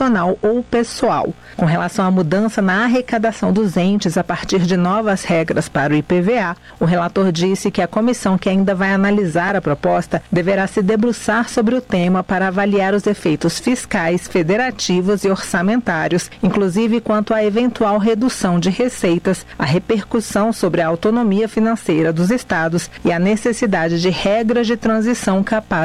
profissional ou pessoal. Com relação à mudança na arrecadação dos entes a partir de novas regras para o IPVA, o relator disse que a comissão que ainda vai analisar a proposta deverá se debruçar sobre o tema para avaliar os efeitos fiscais, federativos e orçamentários, inclusive quanto à eventual redução de receitas, a repercussão sobre a autonomia financeira dos estados e a necessidade de regras de transição capazes